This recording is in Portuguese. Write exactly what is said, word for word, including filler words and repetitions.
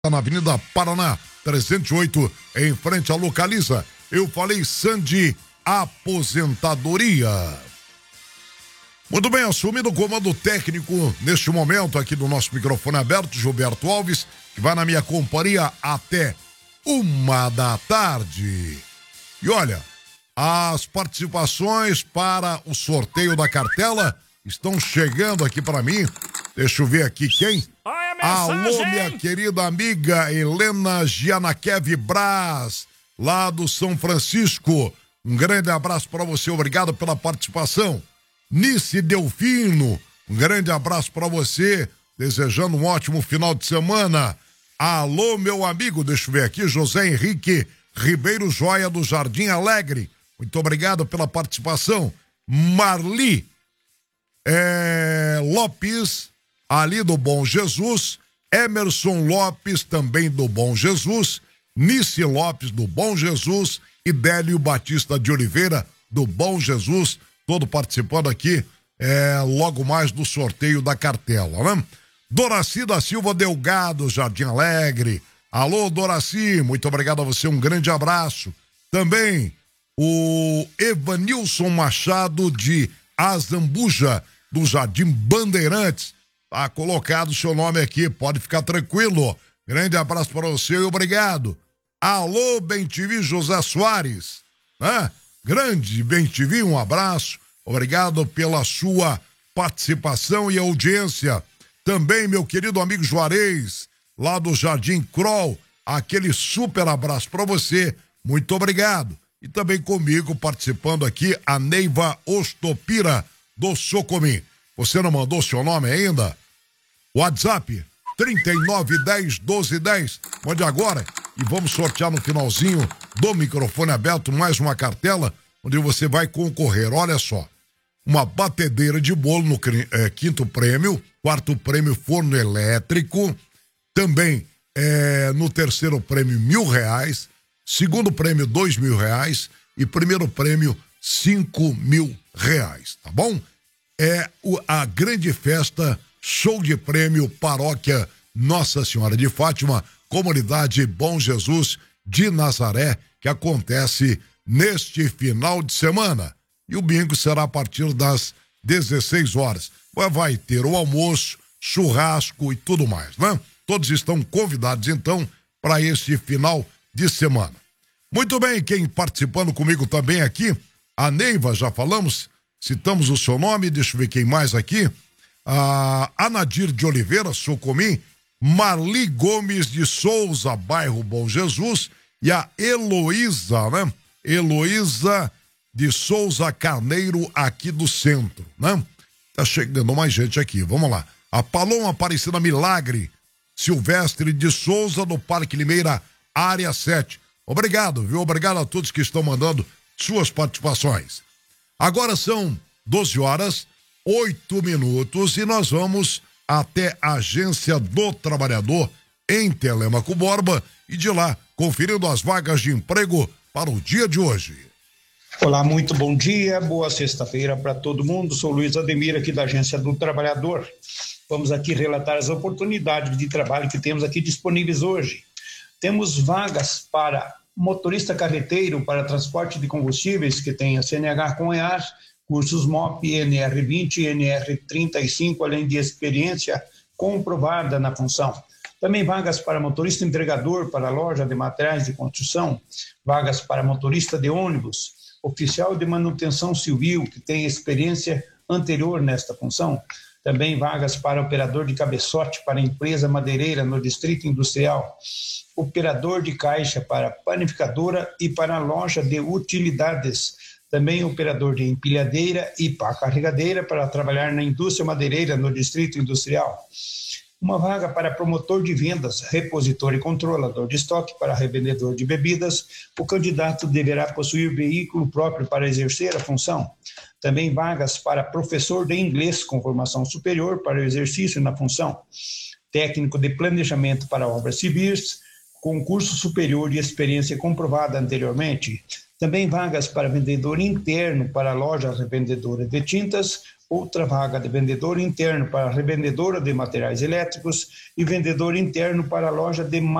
na Avenida Paraná, trezentos e oito, em frente à Localiza. Eu falei Sandi Aposentadoria. Muito bem, assumindo o comando técnico neste momento aqui do nosso microfone aberto, Gilberto Alves, que vai na minha companhia até uma da tarde. E olha, as participações para o sorteio da cartela estão chegando aqui para mim. Deixa eu ver aqui quem. Alô, minha querida amiga Helena Gianakev Braz, lá do São Francisco. Um grande abraço para você, obrigado pela participação. Nice Delfino, um grande abraço para você, desejando um ótimo final de semana. Alô, meu amigo, deixa eu ver aqui, José Henrique Ribeiro Joia do Jardim Alegre, muito obrigado pela participação. Marli é, Lopes, ali do Bom Jesus, Emerson Lopes, também do Bom Jesus, Nice Lopes, do Bom Jesus, e Délio Batista de Oliveira, do Bom Jesus, todo participando aqui, é, logo mais do sorteio da cartela, né? Doraci da Silva Delgado, Jardim Alegre. Alô, Doraci, muito obrigado a você, um grande abraço. Também o Evanilson Machado de Azambuja, do Jardim Bandeirantes. Tá colocado o seu nome aqui, pode ficar tranquilo. Grande abraço para você e obrigado. Alô, Bem T V José Soares, né? Grande Bem T V, um abraço. Obrigado pela sua participação e audiência. Também, meu querido amigo Juarez, lá do Jardim Kroll, aquele super abraço para você. Muito obrigado. E também comigo, participando aqui, a Neiva Ostopira, do Socomim. Você não mandou seu nome ainda? WhatsApp trinta e nove dez doze dez. Mande agora e vamos sortear no finalzinho do microfone aberto mais uma cartela onde você vai concorrer. Olha só, uma batedeira de bolo no é, quinto prêmio, quarto prêmio forno elétrico, também é, no terceiro prêmio mil reais, segundo prêmio dois mil reais e primeiro prêmio cinco mil reais, tá bom? É o, a grande festa Show de Prêmio Paróquia Nossa Senhora de Fátima, Comunidade Bom Jesus de Nazaré, que acontece neste final de semana. E o bingo será a partir das dezesseis horas. Vai ter o almoço, churrasco e tudo mais, né? Todos estão convidados, então, para este final de semana. Muito bem, quem participando comigo também aqui, a Neiva, já falamos, citamos o seu nome, deixa eu ver quem mais aqui. A Anadir de Oliveira, Socomim, Marli Gomes de Souza, bairro Bom Jesus, e a Heloísa, né? Heloísa de Souza Carneiro, aqui do centro, né? Tá chegando mais gente aqui, vamos lá. A Paloma Aparecida Milagre, Silvestre de Souza, do Parque Limeira, área sete. Obrigado, viu? Obrigado a todos que estão mandando suas participações. Agora são doze horas, oito minutos e nós vamos até a Agência do Trabalhador em Telêmaco Borba e de lá conferindo as vagas de emprego para o dia de hoje. Olá, muito bom dia, boa sexta-feira para todo mundo. Sou Luiz Ademir aqui da Agência do Trabalhador. Vamos aqui relatar as oportunidades de trabalho que temos aqui disponíveis hoje. Temos vagas para motorista carreteiro para transporte de combustíveis que tem a C N H com E A R, cursos M O P, N R vinte, N R trinta e cinco, além de experiência comprovada na função. Também vagas para motorista entregador para loja de materiais de construção, vagas para motorista de ônibus, oficial de manutenção civil que tem experiência anterior nesta função. Também vagas para operador de cabeçote para empresa madeireira no Distrito Industrial, operador de caixa para panificadora e para loja de utilidades. Também operador de empilhadeira e pá carregadeira para trabalhar na indústria madeireira no Distrito Industrial. Uma vaga para promotor de vendas, repositor e controlador de estoque para revendedor de bebidas. O candidato deverá possuir veículo próprio para exercer a função. Também vagas para professor de inglês com formação superior para o exercício na função. Técnico de planejamento para obras civis, com curso superior e experiência comprovada anteriormente. Também vagas para vendedor interno para a loja revendedora de tintas, outra vaga de vendedor interno para a revendedora de materiais elétricos e vendedor interno para a loja de